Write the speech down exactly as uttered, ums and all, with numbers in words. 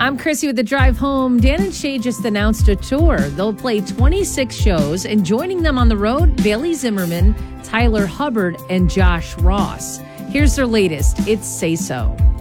I'm Chrissy with The Drive Home. Dan and Shay just announced a tour. They'll play twenty-six shows, and joining them on the road, Bailey Zimmerman, Tyler Hubbard, and Josh Ross. Here's their latest. It's Say So.